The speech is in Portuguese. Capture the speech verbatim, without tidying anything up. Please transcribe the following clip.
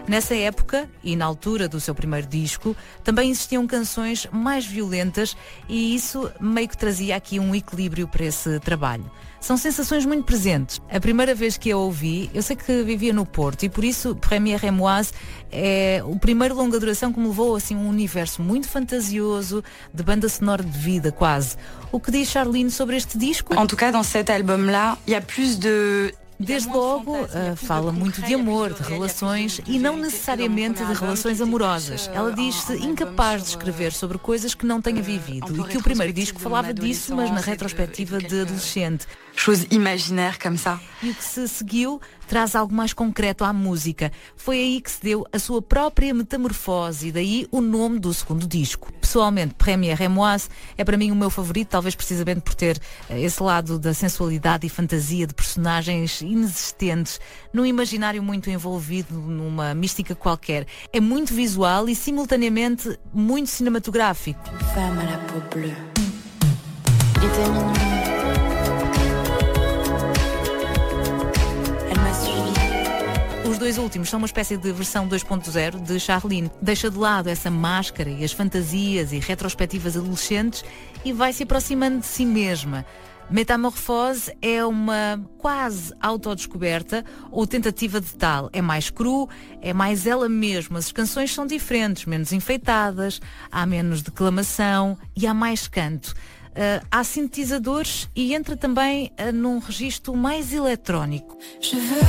Nessa época, e na altura do seu primeiro disco, também existiam canções mais violentas e isso meio que trazia aqui um equilíbrio para esse trabalho. São sensações muito presentes. A primeira vez que eu ouvi, eu sei que vivia no Porto e por isso Première Émoise é o primeiro longa duração que me levou assim um universo muito fantasioso, de banda sonora de vida quase. O que diz Charline sobre este disco? En tout cas, dans cet album-là, il y a plus de... Desde logo, uh, fala muito de amor, de relações e não necessariamente de relações amorosas. Ela diz-se incapaz de escrever sobre coisas que não tenha vivido e que o primeiro disco falava disso, mas na retrospectiva de adolescente. Chose imaginaire comme ça. E o que se seguiu traz algo mais concreto à música. Foi aí que se deu a sua própria metamorfose e daí o nome do segundo disco. Pessoalmente, Première Émoise é para mim o meu favorito, talvez precisamente por ter esse lado da sensualidade e fantasia de personagens inexistentes, num imaginário muito envolvido numa mística qualquer. É muito visual e simultaneamente muito cinematográfico. Femme à la peau bleue. Il était minuit. Os dois últimos são uma espécie de versão dois ponto zero de Charline. Deixa de lado essa máscara e as fantasias e retrospectivas adolescentes e vai se aproximando de si mesma. Metamorfose é uma quase autodescoberta ou tentativa de tal. É mais cru, é mais ela mesma. As canções são diferentes, menos enfeitadas, há menos declamação e há mais canto. Uh, há sintetizadores e entra também uh, num registro mais eletrónico.